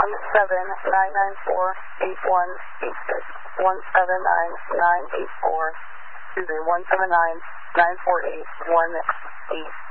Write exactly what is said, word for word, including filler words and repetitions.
one seven nine nine four eight one eight six. one seven nine nine eight four, excuse me, one seven nine nine four eight one eight